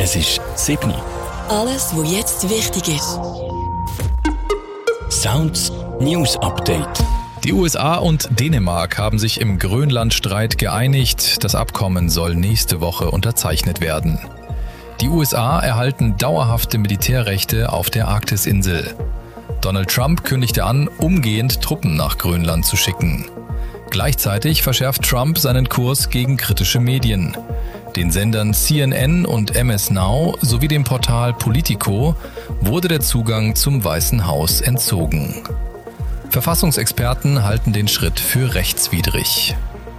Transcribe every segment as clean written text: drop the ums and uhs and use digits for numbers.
Es ist 7. Alles, was jetzt wichtig ist. Sounds News Update. Die USA und Dänemark haben sich im Grönlandstreit geeinigt. Das Abkommen soll nächste Woche unterzeichnet werden. Die USA erhalten dauerhafte Militärrechte auf der Arktisinsel. Donald Trump kündigte an, umgehend Truppen nach Grönland zu schicken. Gleichzeitig verschärft Trump seinen Kurs gegen kritische Medien. Den Sendern CNN und MS Now sowie dem Portal Politico wurde der Zugang zum Weißen Haus entzogen. Verfassungsexperten halten den Schritt für rechtswidrig.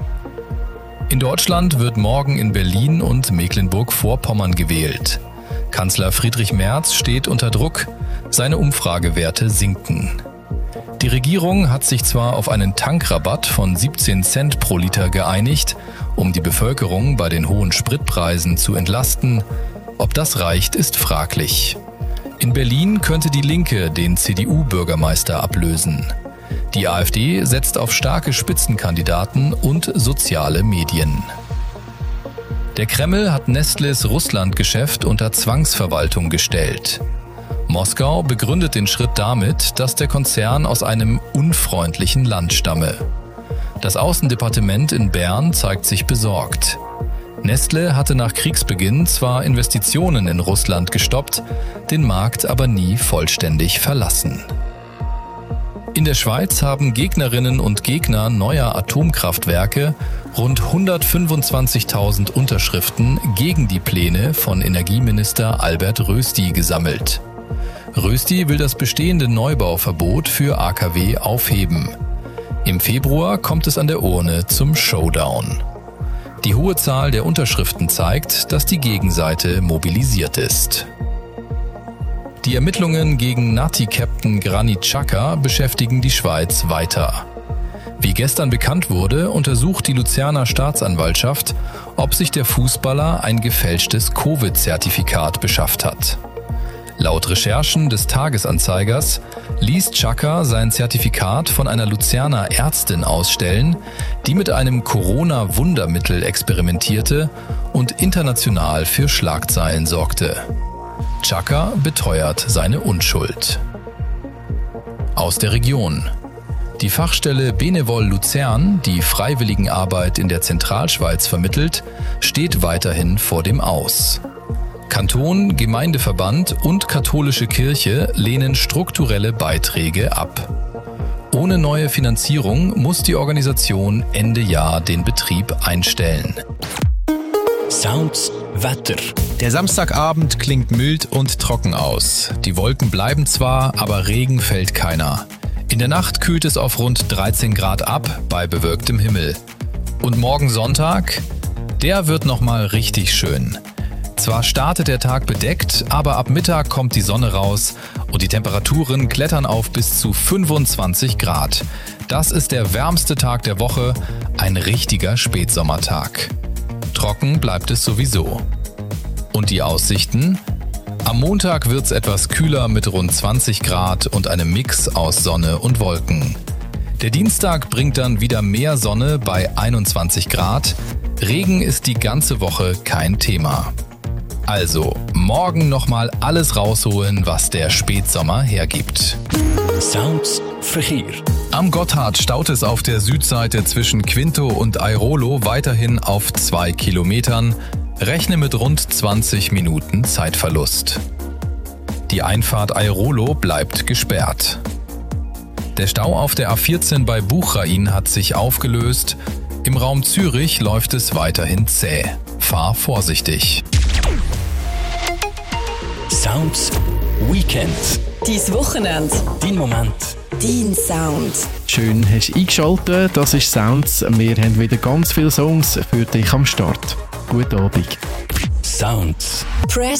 In Deutschland wird morgen in Berlin und Mecklenburg-Vorpommern gewählt. Kanzler Friedrich Merz steht unter Druck, seine Umfragewerte sinken. Die Regierung hat sich zwar auf einen Tankrabatt von 17 Cent pro Liter geeinigt, um die Bevölkerung bei den hohen Spritpreisen zu entlasten. Ob das reicht, ist fraglich. In Berlin könnte die Linke den CDU-Bürgermeister ablösen. Die AfD setzt auf starke Spitzenkandidaten und soziale Medien. Der Kreml hat Nestlés Russland-Geschäft unter Zwangsverwaltung gestellt. Moskau begründet den Schritt damit, dass der Konzern aus einem unfreundlichen Land stamme. Das Außendepartement in Bern zeigt sich besorgt. Nestlé hatte nach Kriegsbeginn zwar Investitionen in Russland gestoppt, den Markt aber nie vollständig verlassen. In der Schweiz haben Gegnerinnen und Gegner neuer Atomkraftwerke rund 125.000 Unterschriften gegen die Pläne von Energieminister Albert Rösti gesammelt. Rösti will das bestehende Neubauverbot für AKW aufheben. Im Februar kommt es an der Urne zum Showdown. Die hohe Zahl der Unterschriften zeigt, dass die Gegenseite mobilisiert ist. Die Ermittlungen gegen Nati-Captain Granit Xhaka beschäftigen die Schweiz weiter. Wie gestern bekannt wurde, untersucht die Luzerner Staatsanwaltschaft, ob sich der Fußballer ein gefälschtes Covid-Zertifikat beschafft hat. Laut Recherchen des Tagesanzeigers ließ Xhaka sein Zertifikat von einer Luzerner Ärztin ausstellen, die mit einem Corona-Wundermittel experimentierte und international für Schlagzeilen sorgte. Xhaka beteuert seine Unschuld. Aus der Region. Die Fachstelle Benevol Luzern, die Freiwilligenarbeit in der Zentralschweiz vermittelt, steht weiterhin vor dem Aus. Kanton, Gemeindeverband und katholische Kirche lehnen strukturelle Beiträge ab. Ohne neue Finanzierung muss die Organisation Ende Jahr den Betrieb einstellen. Sounds Wetter. Der Samstagabend klingt mild und trocken aus. Die Wolken bleiben zwar, aber Regen fällt keiner. In der Nacht kühlt es auf rund 13 Grad ab bei bewölktem Himmel. Und morgen Sonntag, der wird nochmal richtig schön. Zwar startet der Tag bedeckt, aber ab Mittag kommt die Sonne raus und die Temperaturen klettern auf bis zu 25 Grad. Das ist der wärmste Tag der Woche, ein richtiger Spätsommertag. Trocken bleibt es sowieso. Und die Aussichten? Am Montag wird's etwas kühler mit rund 20 Grad und einem Mix aus Sonne und Wolken. Der Dienstag bringt dann wieder mehr Sonne bei 21 Grad. Regen ist die ganze Woche kein Thema. Also, morgen nochmal alles rausholen, was der Spätsommer hergibt. Sounds Verkehr. Am Gotthard staut es auf der Südseite zwischen Quinto und Airolo weiterhin auf 2 Kilometern. Rechne mit rund 20 Minuten Zeitverlust. Die Einfahrt Airolo bleibt gesperrt. Der Stau auf der A14 bei Buchrain hat sich aufgelöst. Im Raum Zürich läuft es weiterhin zäh. Fahr vorsichtig. Sounds Weekend. Dein Wochenende. Dein Moment. Dein Sound. Schön hast du eingeschaltet, das ist Sounds. Wir haben wieder ganz viele Songs für dich am Start. Guten Abend. Sounds. Press